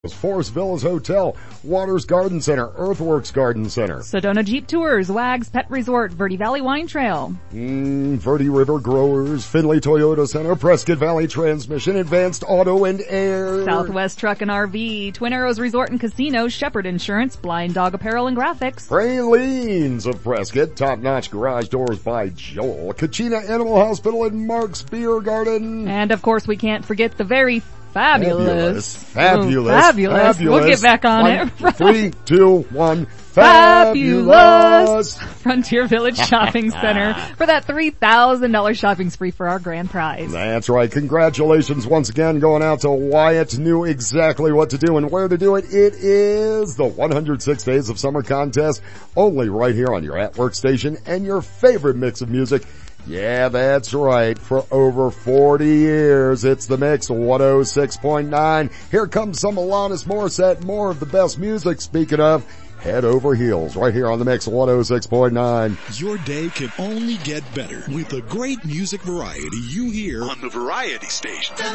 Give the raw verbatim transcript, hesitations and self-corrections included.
Forest Villas Hotel, Waters Garden Center, Earthworks Garden Center, Sedona Jeep Tours, Wags Pet Resort, Verde Valley Wine Trail, mm, Verde River Growers, Findlay Toyota Center, Prescott Valley Transmission, Advanced Auto and Air, Southwest Truck and R V, Twin Arrows Resort and Casino, Shepherd Insurance, Blind Dog Apparel and Graphics, Pralines of Prescott, Top-Notch Garage Doors by Joel, Kachina Animal Hospital and Mark's Beer Garden, and of course we can't forget the very Fabulous. Fabulous. Oh, fabulous. Fabulous. We'll get back on one, it. Three, two, one. Fabulous. Frontier Village Shopping Center for that three thousand dollars shopping spree for our grand prize. That's right. Congratulations once again going out to Wyatt. Knew exactly what to do and where to do it. It is the one hundred six Days of Summer contest, only right here on your at-work station and your favorite mix of music. Yeah, that's right. For over forty years, it's the Mix one oh six point nine. Here comes some Alanis Morissette, more of the best music. Speaking of, head over heels right here on the Mix one oh six point nine. Your day can only get better with the great music variety you hear on the Variety Station.